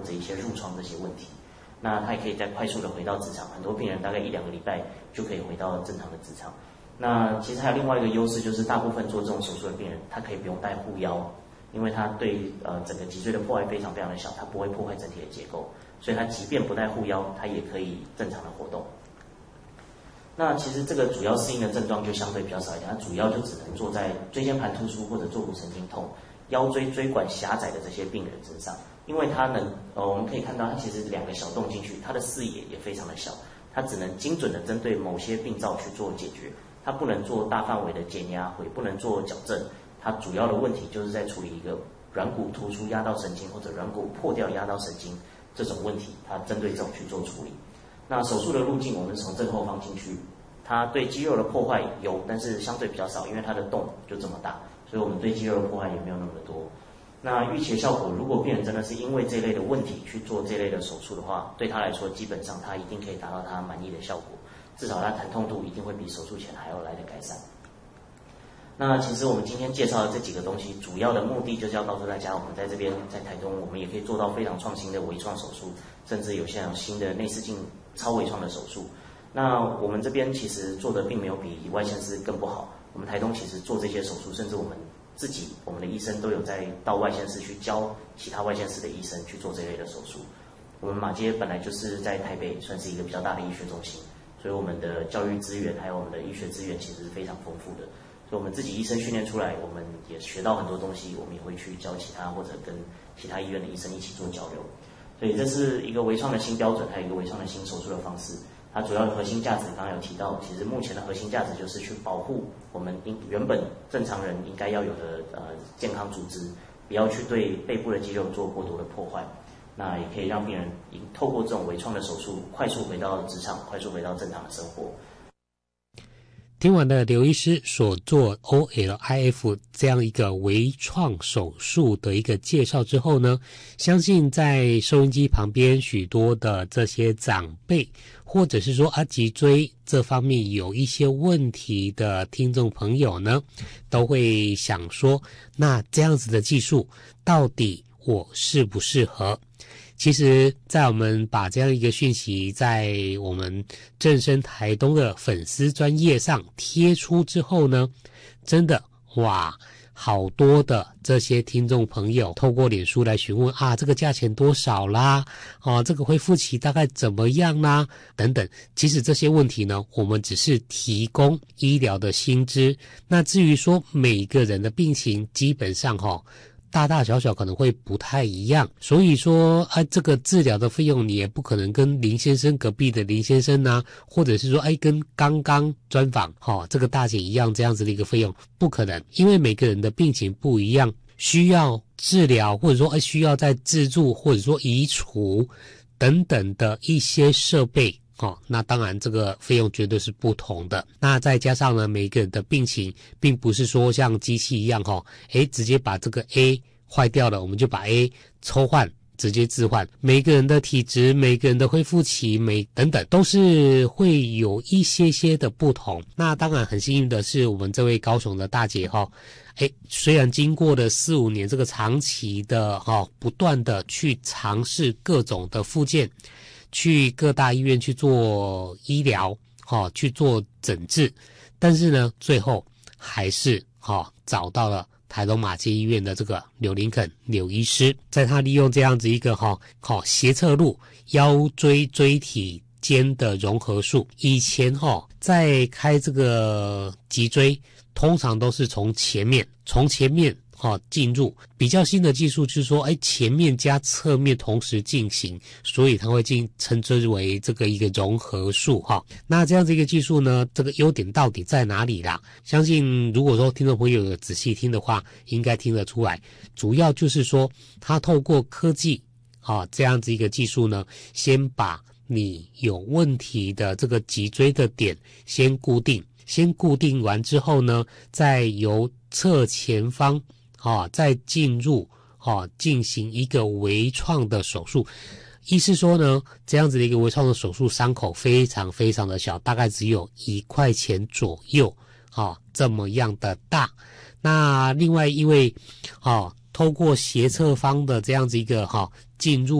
或者一些褥疮这些问题。那他也可以再快速的回到职场，很多病人大概1-2个礼拜就可以回到正常的职场。那其实还有另外一个优势，就是大部分做这种手术的病人，他可以不用戴护腰，因为他对整个脊椎的破坏非常非常的小，他不会破坏整体的结构，所以他即便不戴护腰，他也可以正常的活动。那其实这个主要适应的症状就相对比较少一点，它主要就只能做在椎间盘突出或者坐骨神经痛、腰椎椎管狭窄的这些病人身上，因为它能我们可以看到它其实2个小洞进去，它的视野也非常的小，它只能精准的针对某些病灶去做解决，它不能做大范围的减压，也不能做矫正，它主要的问题就是在处理一个软骨突出压到神经或者软骨破掉压到神经这种问题，它针对这种去做处理。那手术的路径我们是从正后方进去，它对肌肉的破坏有，但是相对比较少，因为它的洞就这么大，所以我们对肌肉的破坏也没有那么的多。那预期的效果，如果病人真的是因为这类的问题去做这类的手术的话，对他来说基本上他一定可以达到他满意的效果，至少他疼痛度一定会比手术前还要来的改善。那其实我们今天介绍的这几个东西，主要的目的就是要告诉大家，我们在这边在台中，我们也可以做到非常创新的微创手术，甚至有些有新的内视镜超微创的手术。那我们这边其实做的并没有比外县市更不好，我们台中其实做这些手术，甚至我们自己我们的医生都有在到外县市去教其他外县市的医生去做这类的手术。我们马偕本来就是在台北算是一个比较大的医学中心，所以我们的教育资源还有我们的医学资源其实是非常丰富的，所以我们自己医生训练出来，我们也学到很多东西，我们也会去教其他或者跟其他医院的医生一起做交流。所以这是一个微创的新标准，还有一个微创的新手术的方式。它主要的核心价值刚刚有提到，其实目前的核心价值就是去保护我们原本正常人应该要有的健康组织，不要去对背部的肌肉做过多的破坏。那也可以让病人透过这种微创的手术，快速回到职场，快速回到正常的生活。 听完了刘医师所做 OLIF 这样一个微创手术的一个介绍之后呢，相信在收音机旁边许多的这些长辈，或者是说脊椎这方面有一些问题的听众朋友呢，都会想说，那这样子的技术到底我适不适合？其实在我们把这样一个讯息在我们正声台东的粉丝专页上贴出之后呢，真的哇，好多的这些听众朋友透过脸书来询问这个价钱多少啦，这个恢复期大概怎么样啦，等等。其实这些问题呢，我们只是提供医疗的新知，那至于说每个人的病情基本上大大小小可能会不太一样，所以说这个治疗的费用你也不可能跟林先生隔壁的林先生啊，或者是说跟刚刚专访这个大姐一样这样子的一个费用，不可能，因为每个人的病情不一样，需要治疗或者说需要再自助或者说移除等等的一些设备那当然这个费用绝对是不同的。那再加上呢，每个人的病情并不是说像机器一样直接把这个 A 坏掉了，我们就把 A 抽换直接置换，每个人的体质、每个人的恢复期等等都是会有一些的不同。那当然很幸运的是，我们这位高雄的大姐虽然经过了4-5年这个长期的不断的去尝试各种的复健，去各大医院去做医疗去做诊治，但是呢最后还是找到了台东马偕医院的这个柳林肯柳医师，在他利用这样子一个斜侧路腰椎椎体间的融合术，以前在开这个脊椎通常都是从前面进入，比较新的技术就是说前面加侧面同时进行，所以它会称之为这个一个融合术那这样子一个技术呢，这个优点到底在哪里啦？相信如果说听众朋友有仔细听的话，应该听得出来，主要就是说它透过科技这样子一个技术呢，先把你有问题的这个脊椎的点先固定完之后呢，再由侧前方再进入进行一个微创的手术。意思说呢，这样子的一个微创的手术伤口非常非常的小，大概只有1块钱左右这么样的大。那另外因为透过斜侧方的这样子一个进入